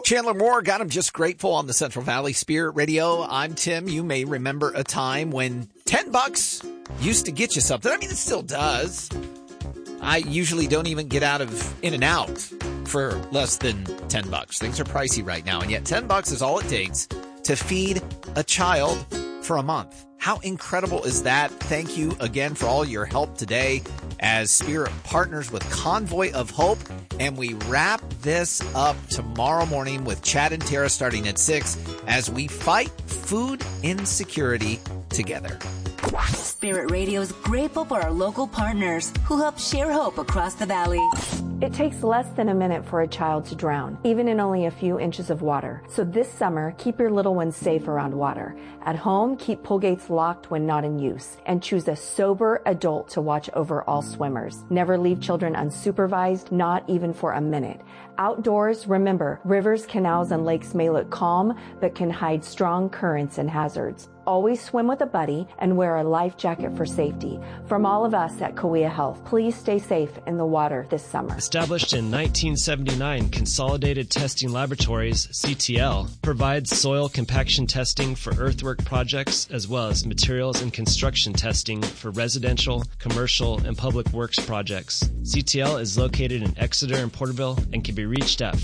Chandler Moore got him just grateful on the Central Valley Spirit Radio. I'm Tim. You may remember a time when $10 used to get you something. I mean, it still does. I usually don't even get out of In-N-Out for less than $10. Things are pricey right now, and yet $10 is all it takes to feed a child for a month. How incredible is that? Thank you again for all your help today as Spirit partners with Convoy of Hope. And we wrap this up tomorrow morning with Chad and Tara starting at 6 as we fight food insecurity together. Spirit Radio is grateful for our local partners who help share hope across the valley. It takes less than a minute for a child to drown, even in only a few inches of water. So this summer, keep your little ones safe around water. At home, keep pool gates locked when not in use, and choose a sober adult to watch over all swimmers. Never leave children unsupervised, not even for a minute. Outdoors, remember, rivers, canals, and lakes may look calm, but can hide strong currents and hazards. Always swim with a buddy and wear a life jacket for safety. From all of us at Kauai Health, please stay safe in the water this summer. Established in 1979, Consolidated Testing Laboratories, CTL, provides soil compaction testing for earthwork projects as well as materials and construction testing for residential, commercial, and public works projects. CTL is located in Exeter and Porterville and can be reached at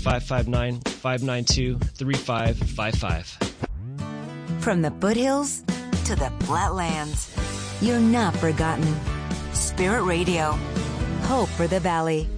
559-592-3555. From the foothills to the flatlands, you're not forgotten. Spirit Radio. Hope for the Valley.